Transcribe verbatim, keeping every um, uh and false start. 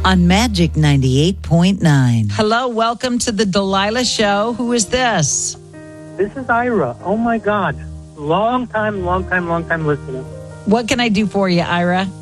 on Magic ninety-eight point nine. Hello, welcome to the Delilah Show. Who is this? This is Ira. Oh, my God. Long time, long time, long time listener. What can I do for you, Ira?